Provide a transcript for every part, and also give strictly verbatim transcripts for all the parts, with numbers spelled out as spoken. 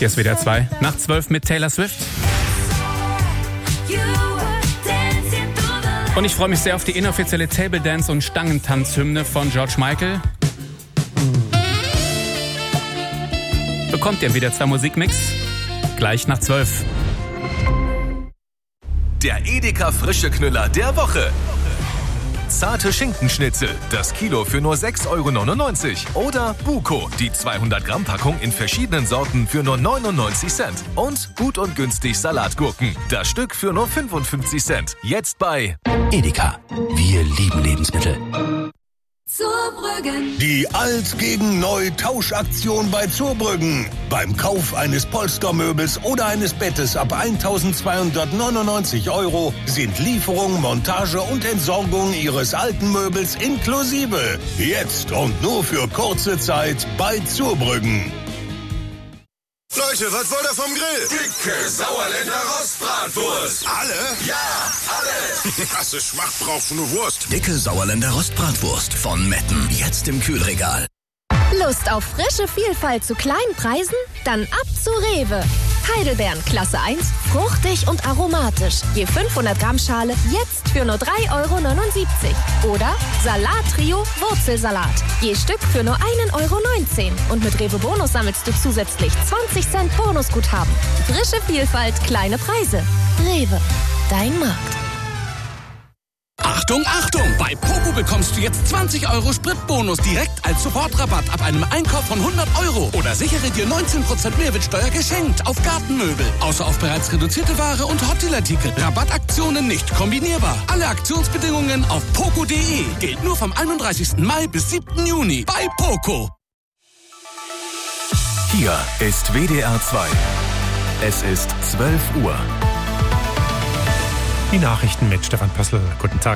Hier ist W D R zwei, nach zwölf mit Taylor Swift. Und ich freue mich sehr auf die inoffizielle Table Dance- und Stangentanzhymne von George Michael. Bekommt ihr im W D R zwei Musikmix gleich nach zwölf. Der Edeka frische Knüller der Woche. Zarte Schinkenschnitzel, das Kilo für nur sechs Euro neunundneunzig. Oder Buko, die zweihundert Gramm Packung in verschiedenen Sorten für nur neunundneunzig Cent. Und gut und günstig Salatgurken, das Stück für nur fünfundfünfzig Cent. Jetzt bei Edeka. Wir lieben Lebensmittel. Zurbrüggen. Die Alt gegen Neu Tauschaktion bei Zurbrüggen. Beim Kauf eines Polstermöbels oder eines Bettes ab eintausendzweihundertneunundneunzig Euro sind Lieferung, Montage und Entsorgung Ihres alten Möbels inklusive. Jetzt und nur für kurze Zeit bei Zurbrüggen. Leute, was wollt ihr vom Grill? Dicke Sauerländer Rostbratwurst. Alle? Ja, alle. Krasse Schmacht brauchst du nur Wurst. Dicke Sauerländer Rostbratwurst von Metten. Jetzt im Kühlregal. Lust auf frische Vielfalt zu kleinen Preisen? Dann ab zu Rewe. Heidelbeeren Klasse eins, fruchtig und aromatisch. Je fünfhundert Gramm Schale jetzt für nur drei Euro neunundsiebzig. Oder Salat-Trio Wurzelsalat. Je Stück für nur ein Euro neunzehn. Und mit Rewe Bonus sammelst du zusätzlich zwanzig Cent Bonusguthaben. Frische Vielfalt, kleine Preise. Rewe, dein Markt. Achtung, Achtung! Bei Poco bekommst du jetzt zwanzig Euro Spritbonus direkt als Supportrabatt ab einem Einkauf von hundert Euro. Oder sichere dir neunzehn Prozent Mehrwertsteuer geschenkt auf Gartenmöbel. Außer auf bereits reduzierte Ware und Hotdeal-Artikel. Rabattaktionen nicht kombinierbar. Alle Aktionsbedingungen auf poco punkt de. Gilt nur vom einunddreißigsten Mai bis siebten Juni bei Poco. Hier ist W D R zwei. Es ist zwölf Uhr. Die Nachrichten mit Stefan Pössl. Guten Tag.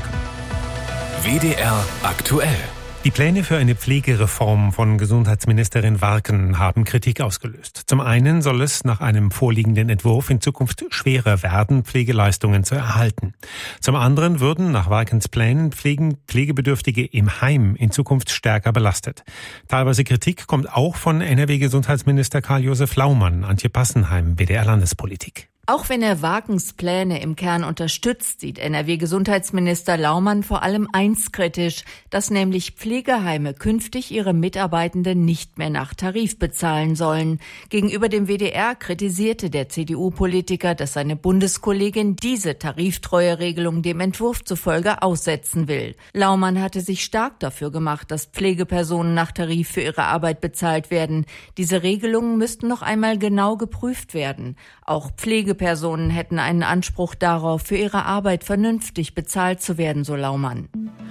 W D R aktuell. Die Pläne für eine Pflegereform von Gesundheitsministerin Warken haben Kritik ausgelöst. Zum einen soll es nach einem vorliegenden Entwurf in Zukunft schwerer werden, Pflegeleistungen zu erhalten. Zum anderen würden nach Warkens Plänen Pflegen, Pflegebedürftige im Heim in Zukunft stärker belastet. Teilweise Kritik kommt auch von N R W-Gesundheitsminister Karl-Josef Laumann. Antje Passenheim, W D R Landespolitik. Auch wenn er Warkens Pläne im Kern unterstützt, sieht N R W-Gesundheitsminister Laumann vor allem eins kritisch, dass nämlich Pflegeheime künftig ihre Mitarbeitenden nicht mehr nach Tarif bezahlen sollen. Gegenüber dem W D R kritisierte der C D U-Politiker, dass seine Bundeskollegin diese tariftreue Regelung dem Entwurf zufolge aussetzen will. Laumann hatte sich stark dafür gemacht, dass Pflegepersonen nach Tarif für ihre Arbeit bezahlt werden. Diese Regelungen müssten noch einmal genau geprüft werden. Auch Pflegepersonen hätten einen Anspruch darauf, für ihre Arbeit vernünftig bezahlt zu werden, so Laumann.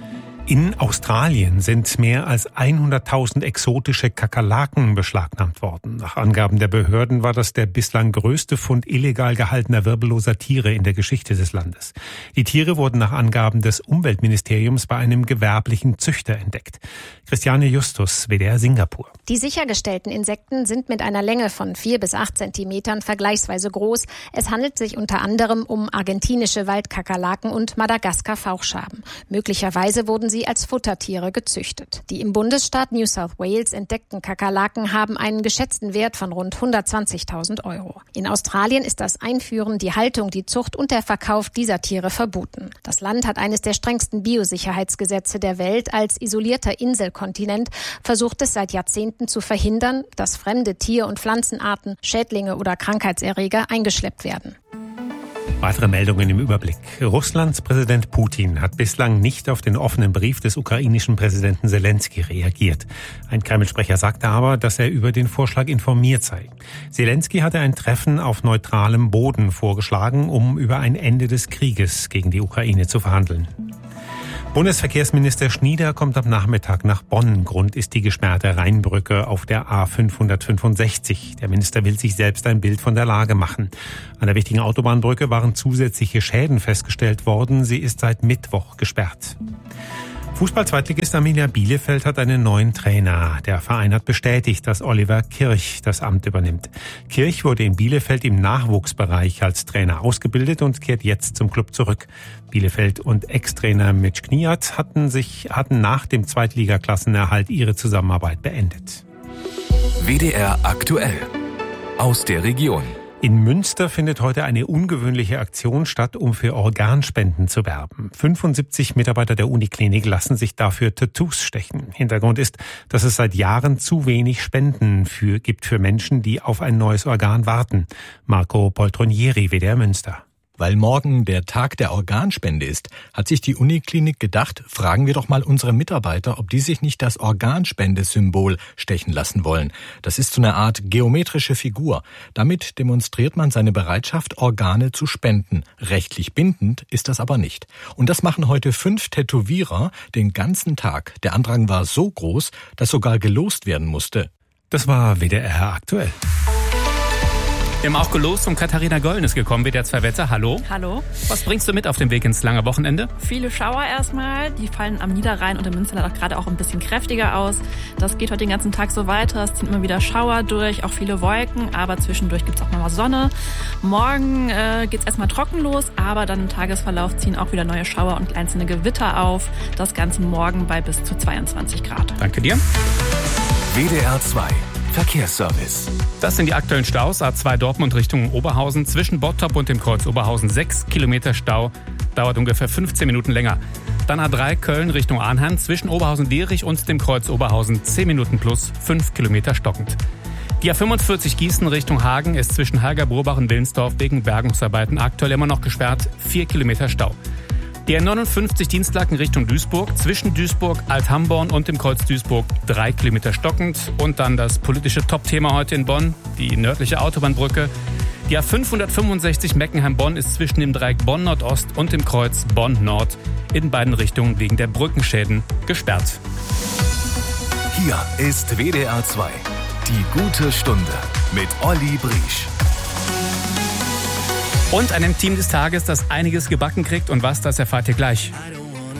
In Australien sind mehr als hunderttausend exotische Kakerlaken beschlagnahmt worden. Nach Angaben der Behörden war das der bislang größte Fund illegal gehaltener wirbelloser Tiere in der Geschichte des Landes. Die Tiere wurden nach Angaben des Umweltministeriums bei einem gewerblichen Züchter entdeckt. Christiane Justus, W D R Singapur. Die sichergestellten Insekten sind mit einer Länge von vier bis acht Zentimetern vergleichsweise groß. Es handelt sich unter anderem um argentinische Waldkakerlaken und Madagaskar-Fauchschaben. Möglicherweise wurden sie als Futtertiere gezüchtet. Die im Bundesstaat New South Wales entdeckten Kakerlaken haben einen geschätzten Wert von rund hundertzwanzigtausend Euro. In Australien ist das Einführen, die Haltung, die Zucht und der Verkauf dieser Tiere verboten. Das Land hat eines der strengsten Biosicherheitsgesetze der Welt. Als isolierter Inselkontinent versucht es seit Jahrzehnten zu verhindern, dass fremde Tier- und Pflanzenarten, Schädlinge oder Krankheitserreger eingeschleppt werden. Weitere Meldungen im Überblick. Russlands Präsident Putin hat bislang nicht auf den offenen Brief des ukrainischen Präsidenten Selensky reagiert. Ein Kreml-Sprecher sagte aber, dass er über den Vorschlag informiert sei. Selensky hatte ein Treffen auf neutralem Boden vorgeschlagen, um über ein Ende des Krieges gegen die Ukraine zu verhandeln. Bundesverkehrsminister Schnieder kommt am Nachmittag nach Bonn. Grund ist die gesperrte Rheinbrücke auf der A fünfhundertfünfundsechzig. Der Minister will sich selbst ein Bild von der Lage machen. An der wichtigen Autobahnbrücke waren zusätzliche Schäden festgestellt worden. Sie ist seit Mittwoch gesperrt. Fußball-Zweitligist Arminia Bielefeld hat einen neuen Trainer. Der Verein hat bestätigt, dass Oliver Kirch das Amt übernimmt. Kirch wurde in Bielefeld im Nachwuchsbereich als Trainer ausgebildet und kehrt jetzt zum Klub zurück. Bielefeld und Ex-Trainer Mitch Kniat hatten sich, hatten nach dem Zweitligaklassenerhalt ihre Zusammenarbeit beendet. W D R aktuell. aus der Region. In Münster findet heute eine ungewöhnliche Aktion statt, um für Organspenden zu werben. fünfundsiebzig Mitarbeiter der Uniklinik lassen sich dafür Tattoos stechen. Hintergrund ist, dass es seit Jahren zu wenig Spenden für, gibt für Menschen, die auf ein neues Organ warten. Marco Poltronieri, W D R Münster. Weil morgen der Tag der Organspende ist, hat sich die Uniklinik gedacht, fragen wir doch mal unsere Mitarbeiter, ob die sich nicht das Organspendesymbol stechen lassen wollen. Das ist so eine Art geometrische Figur. Damit demonstriert man seine Bereitschaft, Organe zu spenden. Rechtlich bindend ist das aber nicht. Und das machen heute fünf Tätowierer den ganzen Tag. Der Andrang war so groß, dass sogar gelost werden musste. Das war W D R aktuell. Wir haben auch gelost und Katharina Gollen ist gekommen, W D R zwei Wetter. Hallo. Hallo. Was bringst du mit auf dem Weg ins lange Wochenende? Viele Schauer erstmal. Die fallen am Niederrhein und im Münsterland auch gerade auch ein bisschen kräftiger aus. Das geht heute den ganzen Tag so weiter. Es ziehen immer wieder Schauer durch, auch viele Wolken, aber zwischendurch gibt es auch mal Sonne. Morgen äh, geht es erstmal trocken los, aber dann im Tagesverlauf ziehen auch wieder neue Schauer und einzelne Gewitter auf. Das Ganze morgen bei bis zu zweiundzwanzig Grad. Danke dir. W D R zwei Verkehrsservice. Das sind die aktuellen Staus. A zwei Dortmund Richtung Oberhausen. Zwischen Bottrop und dem Kreuz Oberhausen sechs Kilometer Stau. Dauert ungefähr fünfzehn Minuten länger. Dann A drei Köln Richtung Arnhem. Zwischen Oberhausen-Dierich und dem Kreuz Oberhausen zehn Minuten plus fünf Kilometer stockend. Die A fünfundvierzig Gießen Richtung Hagen ist zwischen Herger-Burbach und Willensdorf wegen Bergungsarbeiten aktuell immer noch gesperrt. vier Kilometer Stau. Die A neunundfünfzig Dienstlaken Richtung Duisburg, zwischen Duisburg, Althamborn und dem Kreuz Duisburg drei Kilometer stockend. Und dann das politische Top-Thema heute in Bonn, die nördliche Autobahnbrücke. Die A fünfhundertfünfundsechzig Meckenheim-Bonn ist zwischen dem Dreieck Bonn-Nordost und dem Kreuz Bonn-Nord in beiden Richtungen wegen der Brückenschäden gesperrt. Hier ist W D R zwei, die gute Stunde mit Olli Briesch. Und einem Team des Tages, das einiges gebacken kriegt und was, das erfahrt ihr gleich.